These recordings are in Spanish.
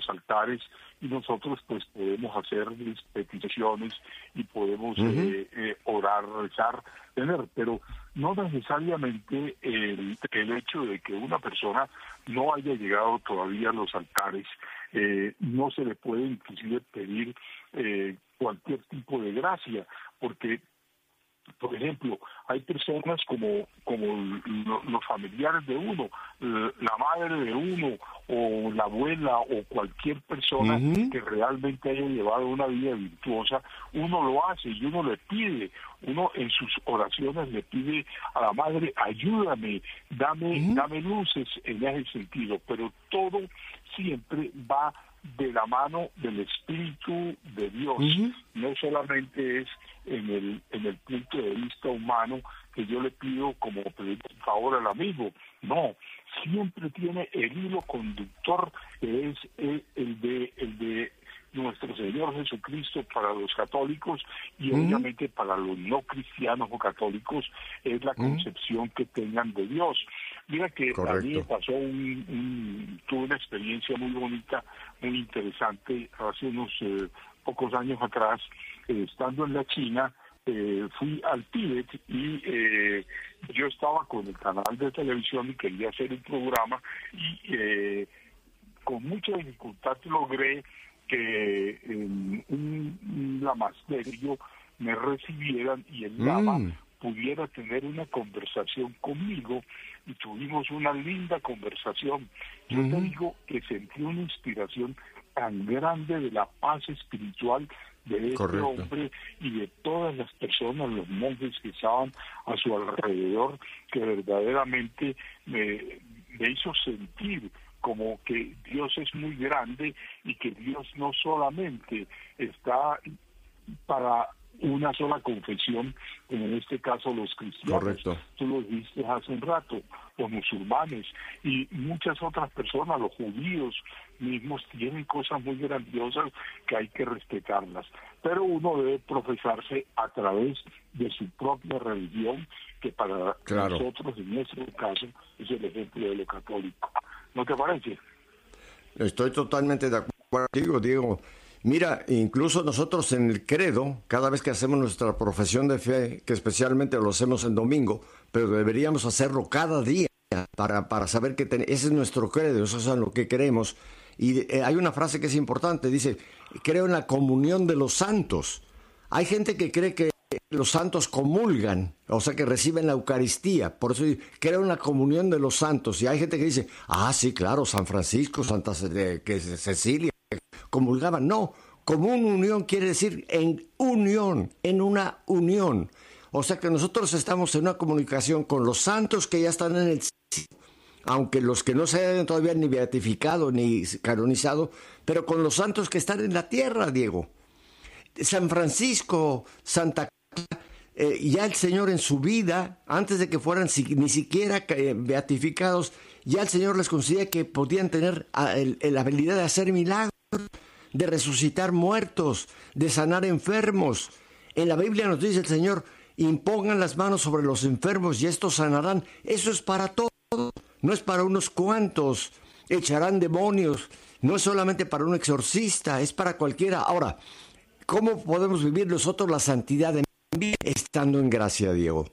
altares, y nosotros pues podemos hacer peticiones y podemos orar, rezar, tener, pero no necesariamente el hecho de que una persona no haya llegado todavía a los altares, no se le puede inclusive pedir cualquier tipo de gracia, porque por ejemplo, hay personas como los familiares de uno, la madre de uno, o la abuela, o cualquier persona que realmente haya llevado una vida virtuosa. Uno lo hace y uno le pide, uno en sus oraciones le pide a la madre: ayúdame, dame luces en ese sentido, pero todo siempre va de la mano del Espíritu de Dios. No solamente es en el punto de vista humano que yo le pido como pedir un favor al amigo. No, siempre tiene el hilo conductor, que es el de nuestro Señor Jesucristo para los católicos, y obviamente para los no cristianos o católicos es la concepción que tengan de Dios. Mira que a mí me pasó tuve una experiencia muy bonita, muy interesante, hace unos pocos años atrás, estando en la China. Fui al Tíbet y yo estaba con el canal de televisión y quería hacer un programa, y con mucha dificultad logré que un lamasterio me recibieran y el lama pudiera tener una conversación conmigo, y tuvimos una linda conversación. Yo te digo que sentí una inspiración tan grande de la paz espiritual de este hombre y de todas las personas, los monjes que estaban a su alrededor, que verdaderamente me hizo sentir como que Dios es muy grande y que Dios no solamente está para una sola confesión, como en este caso los cristianos, tú lo dijiste hace un rato, los musulmanes y muchas otras personas, los judíos mismos, tienen cosas muy grandiosas que hay que respetarlas, pero uno debe profesarse a través de su propia religión, que para nosotros, en nuestro caso, es el ejemplo de lo católico. ¿No te parece? Estoy totalmente de acuerdo contigo, Diego. Mira, incluso nosotros en el credo, cada vez que hacemos nuestra profesión de fe, que especialmente lo hacemos en domingo, pero deberíamos hacerlo cada día para saber que ese es nuestro credo, eso es a lo que creemos. Y hay una frase que es importante, dice: creo en la comunión de los santos. Hay gente que cree que los santos comulgan, o sea, que reciben la Eucaristía, por eso creo en la comunión de los santos. Y hay gente que dice: sí, claro, San Francisco, Santa Cecilia comulgaban. No, común unión quiere decir en unión, en una unión. O sea que nosotros estamos en una comunicación con los santos que ya están en el cielo, aunque los que no se hayan todavía ni beatificado ni canonizado, pero con los santos que están en la tierra, Diego. San Francisco, Santa ya el Señor en su vida, antes de que fueran ni siquiera beatificados, ya el Señor les concedía que podían tener la habilidad de hacer milagros, de resucitar muertos, de sanar enfermos. En la Biblia nos dice el Señor: impongan las manos sobre los enfermos y estos sanarán. Eso es para todos, no es para unos cuantos. Echarán demonios, no es solamente para un exorcista, es para cualquiera. Ahora, ¿cómo podemos vivir nosotros la santidad en vida? Estando en gracia, Diego.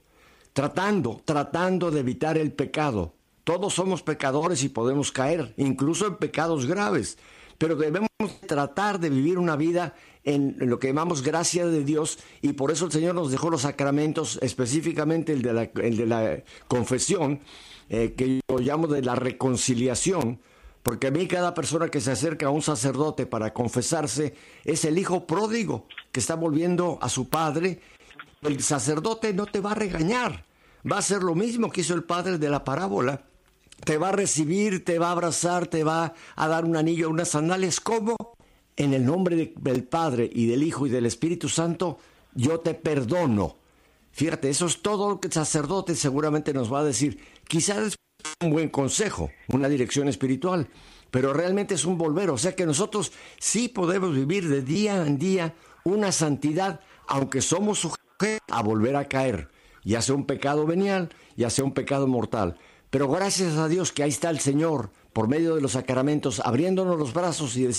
Tratando de evitar el pecado. Todos somos pecadores y podemos caer, incluso en pecados graves. Pero debemos tratar de vivir una vida en lo que llamamos gracia de Dios, y por eso el Señor nos dejó los sacramentos, específicamente el de la confesión, que yo llamo de la reconciliación, porque a mí cada persona que se acerca a un sacerdote para confesarse es el hijo pródigo que está volviendo a su padre. El sacerdote no te va a regañar, va a hacer lo mismo que hizo el padre de la parábola. Te va a recibir, te va a abrazar, te va a dar un anillo, unas sandalias. ¿Cómo? En el nombre del Padre y del Hijo y del Espíritu Santo, yo te perdono. Fíjate, eso es todo lo que el sacerdote seguramente nos va a decir. Quizás es un buen consejo, una dirección espiritual, pero realmente es un volver. O sea que nosotros sí podemos vivir de día en día una santidad, aunque somos sujetos a volver a caer, ya sea un pecado venial, ya sea un pecado mortal. Pero gracias a Dios que ahí está el Señor, por medio de los sacramentos, abriéndonos los brazos y